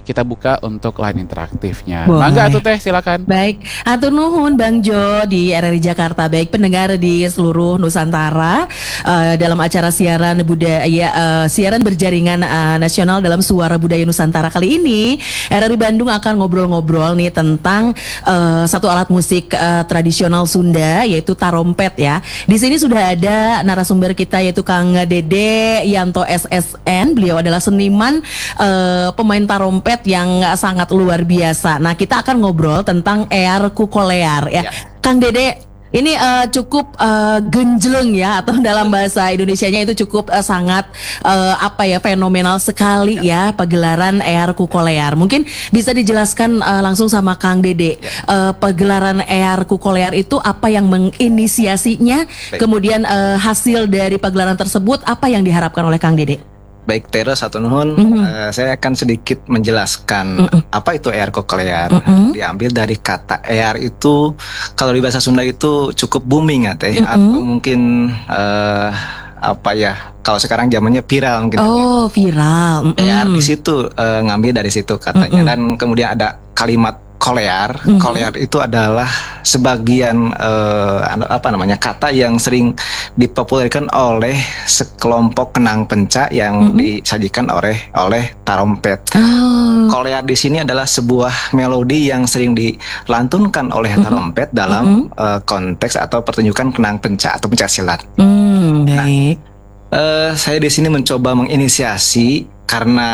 kita buka untuk line interaktifnya. Boleh. Mangga atuh teh, silakan. Baik, atur nuhun Bang Jo di RRI Jakarta. Baik pendengar di seluruh Nusantara dalam acara siaran budaya siaran berjaringan nasional dalam Suara Budaya Nusantara kali ini, RRI Bandung akan ngobrol-ngobrol nih tentang satu alat musik tradisional Sunda yaitu tarompet ya. Di sini sudah ada narasumber kita yaitu Kang Dede Yanto SSN. Beliau adalah seniman pemain tarompet yang sangat luar biasa. Nah, kita akan ngobrol tentang Ear Kukolear ya. Kang Dede, ini cukup genjleng ya, atau dalam bahasa Indonesianya itu cukup sangat fenomenal sekali ya pagelaran Ear Kukolear. Mungkin bisa dijelaskan langsung sama Kang Dede, pagelaran Ear Kukolear itu apa yang menginisiasinya, kemudian hasil dari pagelaran tersebut apa yang diharapkan oleh Kang Dede? Baik Teres atau nuhun, saya akan sedikit menjelaskan apa itu ear kukolear. Diambil dari kata ear itu, kalau di bahasa Sunda itu cukup booming ya teh, atau mungkin kalau sekarang zamannya viral mungkin. Oh, viral. Ear di situ ngambil dari situ katanya, dan kemudian ada kalimat kolear. Kolear itu adalah sebagian kata yang sering dipopulerkan oleh sekelompok kenang penca yang disajikan oleh tarompet. Kolear di sini adalah sebuah melodi yang sering dilantunkan oleh tarompet dalam konteks atau pertunjukan kenang penca atau pencaksilat. Baik. Saya di sini mencoba menginisiasi karena